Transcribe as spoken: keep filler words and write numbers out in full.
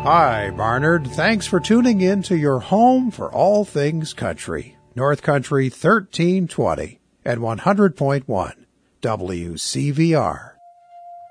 Hi, Barnard. Thanks for tuning in to your home for all things country. North Country thirteen twenty at one hundred point one W C V R.